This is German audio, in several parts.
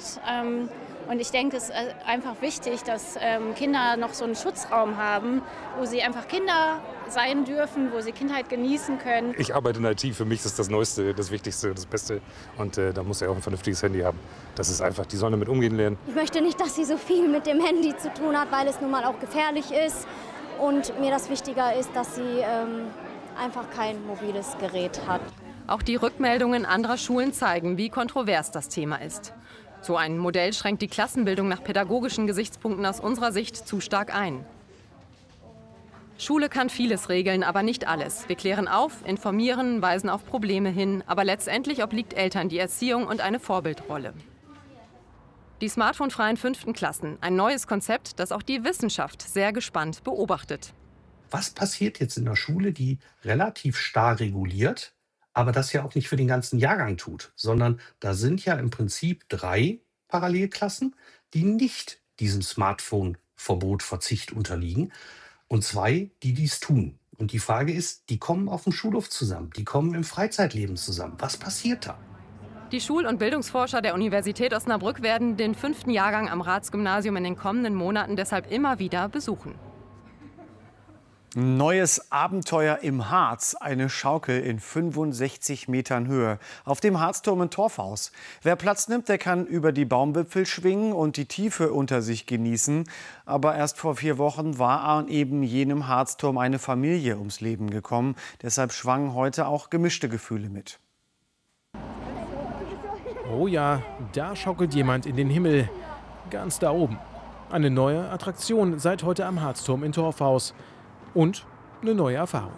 hat. Und ich denke, es ist einfach wichtig, dass Kinder noch so einen Schutzraum haben, wo sie einfach Kinder sein dürfen, wo sie Kindheit genießen können. Ich arbeite in IT, für mich ist das das Neueste, das Wichtigste, das Beste. Und da muss er auch ein vernünftiges Handy haben. Das ist einfach, die sollen damit umgehen lernen. Ich möchte nicht, dass sie so viel mit dem Handy zu tun hat, weil es nun mal auch gefährlich ist. Und mir das wichtiger ist, dass sie einfach kein mobiles Gerät hat. Auch die Rückmeldungen anderer Schulen zeigen, wie kontrovers das Thema ist. So ein Modell schränkt die Klassenbildung nach pädagogischen Gesichtspunkten aus unserer Sicht zu stark ein. Schule kann vieles regeln, aber nicht alles. Wir klären auf, informieren, weisen auf Probleme hin. Aber letztendlich obliegt Eltern die Erziehung und eine Vorbildrolle. Die smartphonefreien 5. Klassen. Ein neues Konzept, das auch die Wissenschaft sehr gespannt beobachtet. Was passiert jetzt in der Schule, die relativ starr reguliert, aber das ja auch nicht für den ganzen Jahrgang tut, sondern da sind ja im Prinzip 3 Parallelklassen, die nicht diesem Smartphone-Verbot, Verzicht unterliegen und 2, die dies tun. Und die Frage ist, die kommen auf dem Schulhof zusammen, die kommen im Freizeitleben zusammen. Was passiert da? Die Schul- und Bildungsforscher der Universität Osnabrück werden den 5. Jahrgang am Ratsgymnasium in den kommenden Monaten deshalb immer wieder besuchen. Neues Abenteuer im Harz. Eine Schaukel in 65 Metern Höhe. Auf dem Harzturm in Torfhaus. Wer Platz nimmt, der kann über die Baumwipfel schwingen und die Tiefe unter sich genießen. Aber erst vor 4 Wochen war an eben jenem Harzturm eine Familie ums Leben gekommen. Deshalb schwangen heute auch gemischte Gefühle mit. Oh ja, da schaukelt jemand in den Himmel. Ganz da oben. Eine neue Attraktion seit heute am Harzturm in Torfhaus. Und eine neue Erfahrung.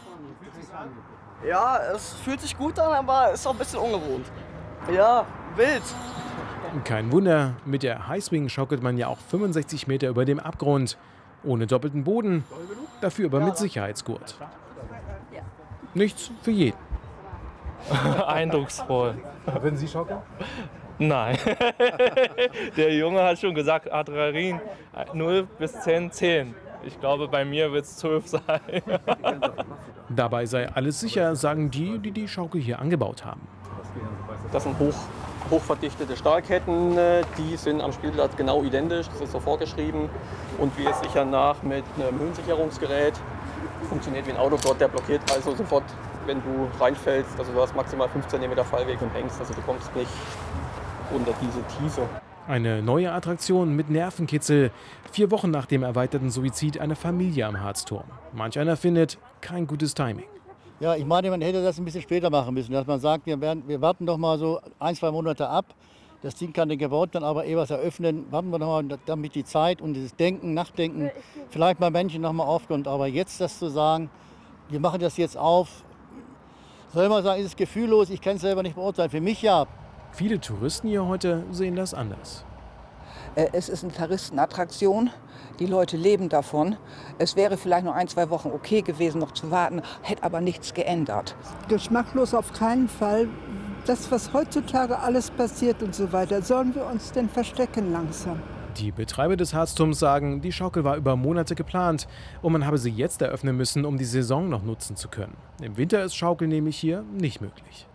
Ja, es fühlt sich gut an, aber ist auch ein bisschen ungewohnt. Ja, wild. Kein Wunder, mit der Highswing schaukelt man ja auch 65 Meter über dem Abgrund. Ohne doppelten Boden, dafür aber mit Sicherheitsgurt. Nichts für jeden. Eindrucksvoll. Würden Sie schaukeln? Nein. Der Junge hat schon gesagt, Adrenalin 0 bis 10 zählen. Ich glaube, bei mir wird es 12 sein. Dabei sei alles sicher, sagen die, die die Schaukel hier angebaut haben. Das sind hochverdichtete Stahlketten, die sind am Spielplatz genau identisch, das ist so vorgeschrieben. Und wir sichern nach mit einem Höhensicherungsgerät. Funktioniert wie ein Autogott, der blockiert also sofort, wenn du reinfällst. Also du hast maximal 5 cm Fallweg und hängst, also du kommst nicht unter diese Tiefe. Eine neue Attraktion mit Nervenkitzel. 4 Wochen nach dem erweiterten Suizid einer Familie am Harzturm. Manch einer findet kein gutes Timing. Ja, ich meine, man hätte das ein bisschen später machen müssen. Dass man sagt, wir warten doch mal so 1, 2 Monate ab. Das Ding kann dann gebaut, dann aber was eröffnen. Warten wir noch mal, damit die Zeit und dieses Denken, Nachdenken vielleicht mal Menschen noch mal aufkommt. Aber jetzt das zu sagen, wir machen das jetzt auf, soll man sagen, ist es gefühllos. Ich kann es selber nicht beurteilen. Für mich ja. Viele Touristen hier heute sehen das anders. Es ist eine Touristenattraktion. Die Leute leben davon. Es wäre vielleicht noch 1, 2 Wochen okay gewesen, noch zu warten, hätte aber nichts geändert. Geschmacklos auf keinen Fall. Das, was heutzutage alles passiert und so weiter, sollen wir uns denn verstecken langsam? Die Betreiber des Harzturms sagen, die Schaukel war über Monate geplant und man habe sie jetzt eröffnen müssen, um die Saison noch nutzen zu können. Im Winter ist Schaukeln nämlich hier nicht möglich.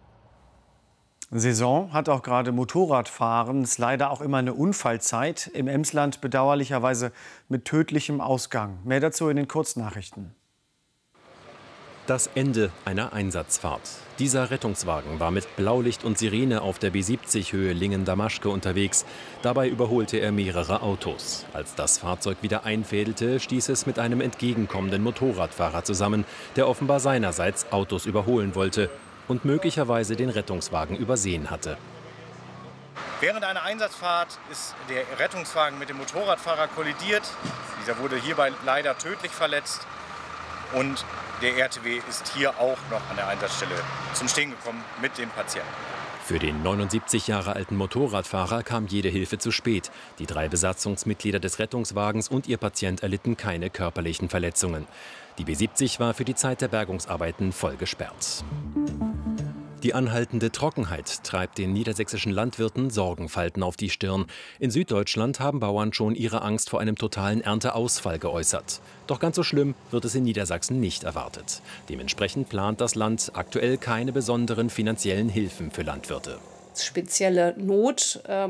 Saison hat auch gerade Motorradfahren. Ist leider auch immer eine Unfallzeit. Im Emsland bedauerlicherweise mit tödlichem Ausgang. Mehr dazu in den Kurznachrichten. Das Ende einer Einsatzfahrt. Dieser Rettungswagen war mit Blaulicht und Sirene auf der B70 Höhe Lingen-Damaschke unterwegs. Dabei überholte er mehrere Autos. Als das Fahrzeug wieder einfädelte, stieß es mit einem entgegenkommenden Motorradfahrer zusammen, der offenbar seinerseits Autos überholen wollte und möglicherweise den Rettungswagen übersehen hatte. Während einer Einsatzfahrt ist der Rettungswagen mit dem Motorradfahrer kollidiert. Dieser wurde hierbei leider tödlich verletzt und der RTW ist hier auch noch an der Einsatzstelle zum Stehen gekommen mit dem Patienten. Für den 79 Jahre alten Motorradfahrer kam jede Hilfe zu spät. Die 3 Besatzungsmitglieder des Rettungswagens und ihr Patient erlitten keine körperlichen Verletzungen. Die B70 war für die Zeit der Bergungsarbeiten voll gesperrt. Die anhaltende Trockenheit treibt den niedersächsischen Landwirten Sorgenfalten auf die Stirn. In Süddeutschland haben Bauern schon ihre Angst vor einem totalen Ernteausfall geäußert. Doch ganz so schlimm wird es in Niedersachsen nicht erwartet. Dementsprechend plant das Land aktuell keine besonderen finanziellen Hilfen für Landwirte. Spezielle Not